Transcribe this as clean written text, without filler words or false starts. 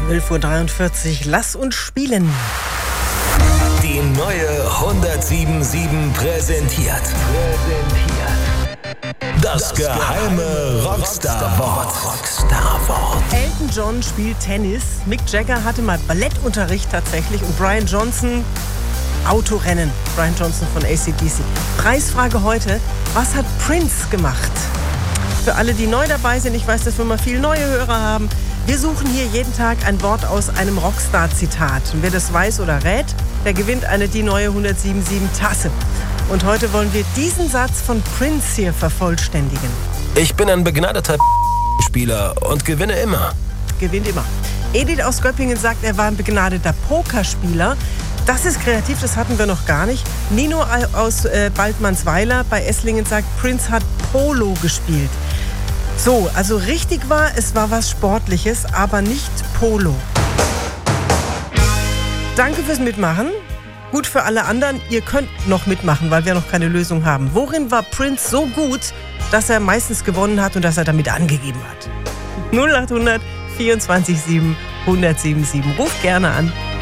12:43 Uhr. Lass uns spielen. Die neue 107.7 präsentiert. Das geheime Rockstar-Wort. Elton John spielt Tennis. Mick Jagger hatte mal Ballettunterricht tatsächlich. Und Brian Johnson Autorennen. Brian Johnson von AC/DC. Preisfrage heute: Was hat Prince gemacht? Für alle, die neu dabei sind, ich weiß, dass wir mal viele neue Hörer haben. Wir suchen hier jeden Tag ein Wort aus einem Rockstar-Zitat. Und wer das weiß oder rät, der gewinnt die neue 107.7 Tasse. Und heute wollen wir diesen Satz von Prince hier vervollständigen. Ich bin ein begnadeter Spieler und gewinne immer. Gewinnt immer. Edith aus Göppingen sagt, er war ein begnadeter Pokerspieler. Das ist kreativ, das hatten wir noch gar nicht. Nino aus Waldmannsweiler bei Esslingen sagt, Prince hat Polo gespielt. So, also richtig war, es war was Sportliches, aber nicht Polo. Danke fürs Mitmachen. Gut für alle anderen, ihr könnt noch mitmachen, weil wir noch keine Lösung haben. Worin war Prince so gut, dass er meistens gewonnen hat und dass er damit angegeben hat? 0800 24 7 1077. Ruft gerne an.